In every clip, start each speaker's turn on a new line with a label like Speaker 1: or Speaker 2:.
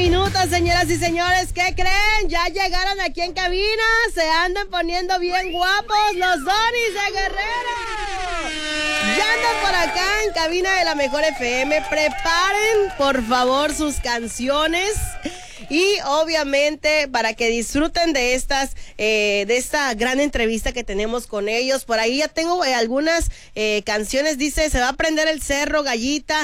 Speaker 1: minutos, señoras y señores. ¿Qué creen? Ya llegaron aquí en cabina. Se andan poniendo bien guapos los Donis de Guerrero. Ya andan por acá en cabina de la Mejor FM. Preparen, por favor, sus canciones. Y obviamente para que disfruten de esta gran entrevista que tenemos con ellos. Por ahí ya tengo algunas canciones. Dice, se va a prender el cerro, Gallita.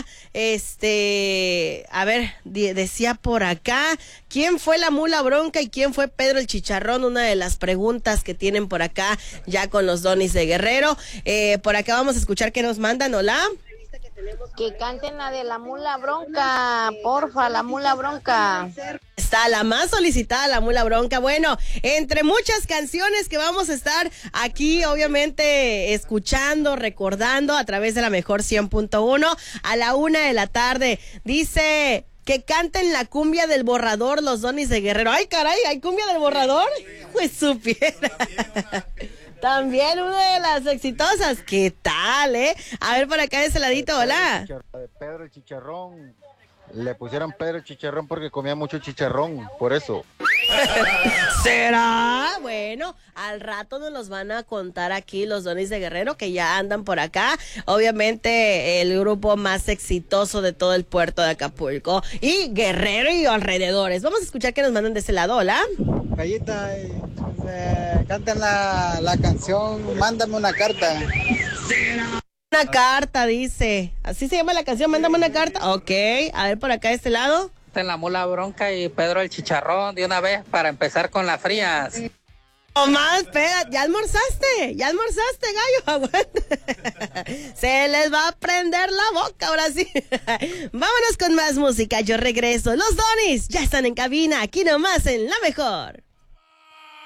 Speaker 1: A ver, decía por acá, ¿quién fue la Mula Bronca y quién fue Pedro el Chicharrón? Una de las preguntas que tienen por acá ya con los Donis de Guerrero. Por acá vamos a escuchar que nos mandan. Hola.
Speaker 2: Que canten la de la Mula Bronca, porfa, la Mula Bronca.
Speaker 1: Está la más solicitada, la Mula Bronca. Bueno, entre muchas canciones que vamos a estar aquí, obviamente, escuchando, recordando a través de la Mejor 100.1 a la 1:00 p.m. Dice que canten la cumbia del borrador, los Donis de Guerrero. ¡Ay, caray! ¿Hay cumbia del borrador? Pues supiera. También una de las exitosas. ¿Qué tal, A ver, por acá de ese ladito, hola.
Speaker 3: De Pedro el Chicharrón. Le pusieron Pedro el Chicharrón porque comía mucho chicharrón, por eso.
Speaker 1: ¿Será? Bueno, al rato nos los van a contar aquí los Donis de Guerrero, que ya andan por acá. Obviamente el grupo más exitoso de todo el puerto de Acapulco. Y Guerrero y alrededores. Vamos a escuchar que nos mandan de ese lado, ¿hola?
Speaker 4: Gallita, canten la canción Mándame una carta.
Speaker 1: Una carta, dice. ¿Así se llama la canción? Mándame una carta. Ok, a ver por acá de este lado.
Speaker 5: En la Mula Bronca y Pedro el Chicharrón de una vez para empezar con las frías.
Speaker 1: No más, espera, ya almorzaste, gallo, aguanta. Se les va a prender la boca ahora sí. Vámonos con más música, yo regreso. Los Donis ya están en cabina, aquí nomás en La Mejor.